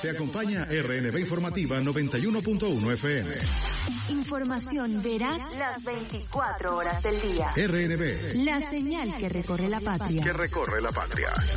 Te acompaña RNB Informativa 91.1 FM. Información veraz las 24 horas del día. RNB. La señal que recorre la patria.